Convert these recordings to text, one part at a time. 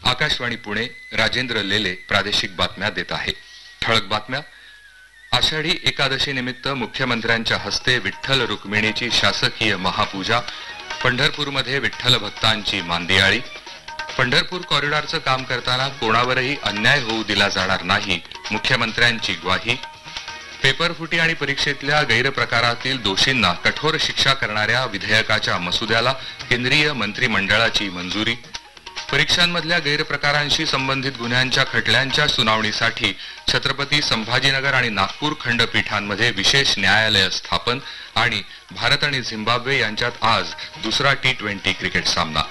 आकाशवाणी पुणे, राजेंद्र लेले प्रादेशिक बातम्या देत आहे. ठळक बातम्या. आषाढी एकादशी निमित्त मुख्यमंत्र्यांच्या हस्ते विठ्ठल रुक्मिणीची शासकीय महापूजा. पंढरपूरमध्ये विठ्ठल भक्तांची मांदियाळी. पंढरपूर कॉरिडॉरचं काम करताना कोणावरही अन्याय होऊ दिला जाणार नाही, मुख्यमंत्र्यांची ग्वाही. पेपरफुटी आणि परीक्षेतल्या गैरप्रकारातील दोषींना कठोर शिक्षा करणाऱ्या विधेयकाच्या मसुद्याला केंद्रीय मंत्रिमंडळाची मंजुरी. परीक्षांमधल्या गैरप्रकारांशी संबंधित गुन्ह्यांच्या खटल्यांच्या सुनावणीसाठी छत्रपती संभाजीनगर आणि नागपूर खंडपीठांमध्ये विशेष न्यायालय स्थापन. आणि भारत आणि झिम्बाब्वे यांच्यात आज दुसरा T20 क्रिकेट सामना.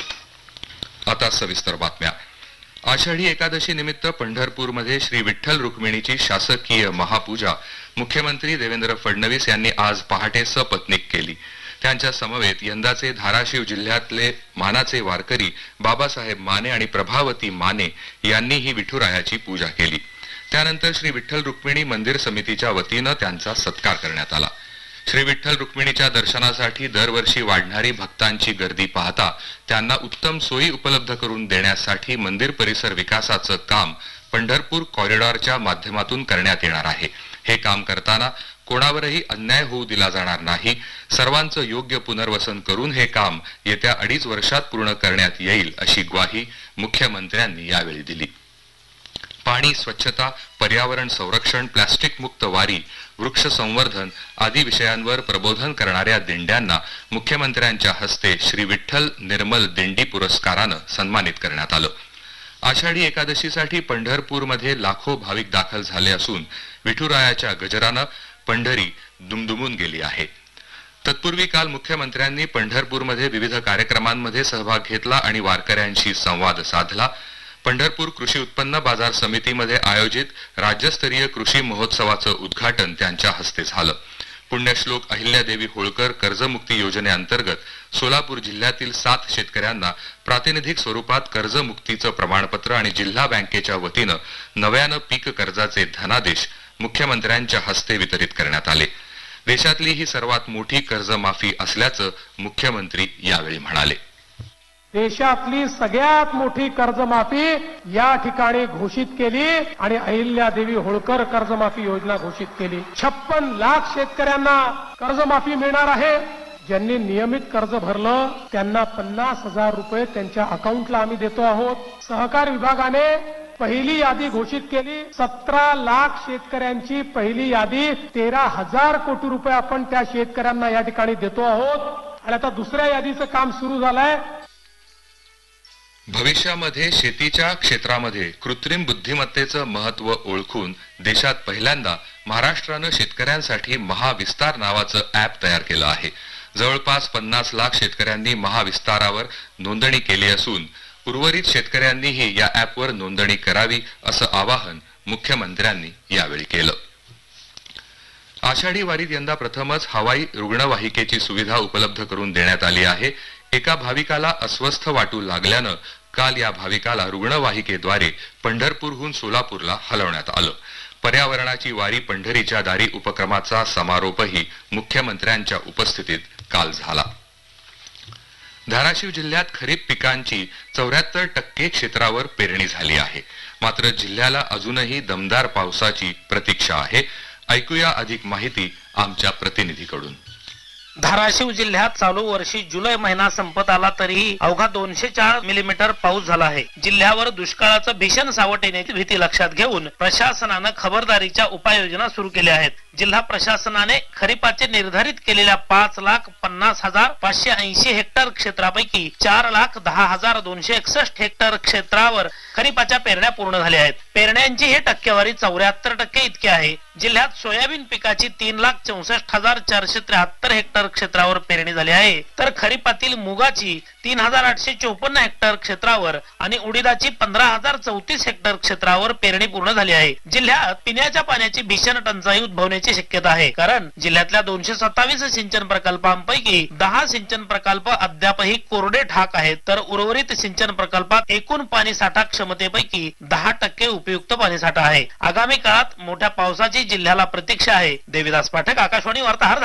आता सविस्तर बातम्या. आषाढी एकादशी निमित्त पंढरपूरमध्ये श्री विठ्ठल रुक्मिणीची शासकीय महापूजा मुख्यमंत्री देवेंद्र फडणवीस यांनी आज पहाटे सपत्नीक केली. त्यांच्या समवेत यंदाचे धाराशिव जिल्ह्यातले मानाचे वारकरी बाबासाहेब माने आणि प्रभावती माने यांनीही विठुरायाची पूजा केली. त्यानंतर श्री विठ्ठल रुक्मिणी मंदिर समितीच्या वतीनं त्यांचा सत्कार करण्यात आला. श्री विठ्ठल रुक्मिणीच्या दर्शनासाठी दरवर्षी वाढणारी भक्तांची गर्दी पाहता त्यांना उत्तम सोयी उपलब्ध करून देण्यासाठी मंदिर परिसर विकासाचं काम पंढरपूर कॉरिडॉरच्या माध्यमातून करण्यात येणार आहे. हे काम करताना कोणावरही अन्याय होऊ दिला जाणार नाही. सर्वांचं योग्य पुनर्वसन करून हे काम येत्या 2.5 वर्षात पूर्ण करण्यात येईल, अशी ग्वाही मुख्यमंत्र्यांनी यावेळी दिली. पाणी, स्वच्छता, पर्यावरण संरक्षण, प्लास्टिक मुक्त वारी, वृक्ष संवर्धन आदी विषयांवर प्रबोधन करणाऱ्या दिंड्यांना मुख्यमंत्र्यांच्या हस्ते श्री विठ्ठल निर्मल दिंडी पुरस्कारानं सन्मानित करण्यात आलं. आषाढी एकादशीसाठी पंढरपूरमध्ये लाखो भाविक दाखल झाले असून विठुरायाच्या गजरानं पंढरी दुमदुमून गेली आहे. तत्पूर्वी काल मुख्यमंत्र्यांनी पंढरपूरमध्ये विविध कार्यक्रमांमध्ये सहभाग घेतला आणि वारकऱ्यांशी संवाद साधला. पंढरपूर कृषी उत्पन्न बाजार समितीमध्ये आयोजित राज्यस्तरीय कृषी महोत्सवाचं उद्घाटन त्यांच्या हस्ते झालं. पुण्यश्लोक अहिल्यादेवी होळकर कर्जमुक्ती योजनेअंतर्गत सोलापूर जिल्ह्यातील 7 शेतकऱ्यांना प्रातिनिधिक स्वरूपात कर्जमुक्तीचं प्रमाणपत्र आणि जिल्हा बँकेच्या वतीनं नव्यानं पीक कर्जाचे धनादेश मुख्यमंत्र्यांच्या हस्ते वितरित करण्यात आले. देशातली ही सर्वात मोठी कर्जमाफी असल्याचं मुख्यमंत्री यावेळी म्हणाले. देशातली सगळ्यात मोठी कर्जमाफी या ठिकाणी घोषित केली आणि अहिल्यादेवी होळकर कर्जमाफी योजना घोषित केली. 56 लाख शेतकऱ्यांना कर्जमाफी मिळणार आहे. ज्यांनी नियमित कर्ज भरलं त्यांना 50,000 रुपये त्यांच्या अकाउंटला आम्ही देतो आहोत. सहकार विभागाने पहिली यादी घोषित केली. 17 लाख शेतकऱ्यांची पहिली यादी 13,000 कोटी रुपये आपण त्या शेतकऱ्यांना या ठिकाणी देतो आहोत. आणि आता दुसऱ्या यादीचं काम सुरू झालंय. भविष्यामध्ये शेतीच्या क्षेत्रामध्ये कृत्रिम बुद्धिमत्तेचं महत्त्व ओळखून देशात पहिल्यांदा महाराष्ट्रानं शेतकऱ्यांसाठी महाविस्तार नावाचं ॲप तयार केलं आहे. जवळपास 50 लाख शेतकऱ्यांनी महाविस्तारावर नोंदणी केली असून उर्वरित शेतकऱ्यांनीही या ॲपवर नोंदणी करावी, असं आवाहन मुख्यमंत्र्यांनी यावेळी केलं. आषाढी वारीत यंदा प्रथमच हवाई रुग्णवाहिकेची सुविधा उपलब्ध करून देण्यात आली आहे. एका भाविकाला अस्वस्थ वाटू लागल्यानं काल या भाविकाला रुग्णवाहिकेद्वारे पंढरपूरहून सोलापूरला हलवण्यात आलं. पर्यावरणाची वारी पंढरीच्या दारी उपक्रमाचा समारोपही मुख्यमंत्र्यांच्या उपस्थितीत काल झाला. धाराशिव जिल्ह्यात खरीप पिकांची 74% क्षेत्रावर पेरणी झाली आहे. मात्र जिल्ह्याला अजूनही दमदार पावसाची प्रतीक्षा आहे. ऐकूया अधिक माहिती आमच्या प्रतिनिधीकडून. धाराशिव जिल्ह्यात चालू वर्षी जुलै महिना संपत आला तरीही अवघा 204 मिलीमीटर पाऊस झाला आहे. जिल्ह्यावर दुष्काळाचं भीषण सावट येण्याची भीती लक्षात घेऊन प्रशासनानं खबरदारीच्या उपाययोजना सुरू केल्या आहेत. जिल्हा प्रशासनाने खरीपाचे निर्धारित केलेल्या 5,50,580 हेक्टर क्षेत्रापैकी 4,10,261 हेक्टर क्षेत्रावर खरीपाच्या पेरण्या पूर्ण झाल्या आहेत. पेरण्यांची ही टक्केवारी 74% इतकी आहे. जिल्ह्यात सोयाबीन पिकाची 3,64,473 हेक्टर क्षेत्रावर पेरणी झाली आहे, तर खरीपातील मुगाची 3,854 हेक्टर क्षेत्रावर आणि उडीदाची 15,034 हेक्टर क्षेत्रावर पेरणी पूर्ण झाली आहे. जिल्ह्यात पिण्याच्या पाण्याची भीषण टंचाई उद्भवण्याची शक्यता आहे, कारण जिल्ह्यातल्या 227 सिंचन प्रकल्पांपैकी 10 सिंचन प्रकल्प अद्यापही कोरडे ठाक आहेत, तर उर्वरित सिंचन प्रकल्पात एकूण पाणी साठा क्षमतेपैकी 10% उपयुक्त पाणी साठा आहे. आगामी काळात मोठ्या पावसाची जिल्ह्याला प्रतीक्षा आहे. देविदास पाठक, आकाशवाणी वार्ताहर.